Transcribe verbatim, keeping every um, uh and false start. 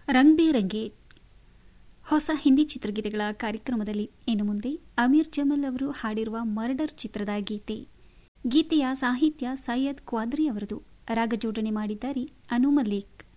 ರಂಗ್ ಬೇರಂಗೆ ಹೊಸ ಹಿಂದಿ ಚಿತ್ರಗೀತೆಗಳ ಕಾರ್ಯಕ್ರಮದಲ್ಲಿ ಇನ್ನು ಮುಂದೆ ಅಮೀರ್ ಜಮಲ್ ಅವರು ಹಾಡಿರುವ ಮರ್ಡರ್ ಚಿತ್ರದ ಗೀತೆ. ಗೀತೆಯ ಸಾಹಿತ್ಯ ಸೈಯದ್ ಕ್ವಾದ್ರಿ ಅವರದು. ರಾಗ ಜೋಡಣೆ ಮಾಡಿದ್ದಾರೆ ಅನು ಮಲ್ಲಿಕ್.